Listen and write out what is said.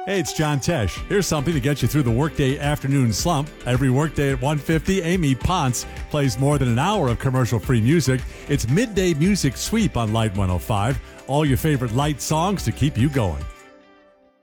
Hey, it's John Tesh. Here's something to get you through the workday afternoon slump. Every workday at 1:50, Amy Ponce plays more than an hour of commercial-free music. It's Midday Music Sweep on Light 105. All your favorite light songs to keep you going.